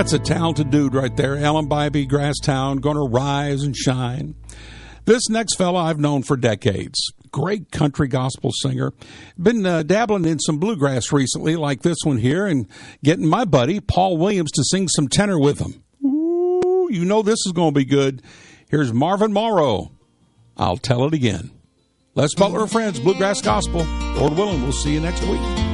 That's a talented dude right there. Ellen Bybee, Grasstown, going to rise and shine. This next fella I've known for decades. Great country gospel singer. Been dabbling in some bluegrass recently, like this one here, and getting my buddy Paul Williams to sing some tenor with him. Ooh, you know this is going to be good. Here's Marvin Morrow. I'll tell it again. Les Butler and Friends, Bluegrass Gospel. Lord willing, we'll see you next week.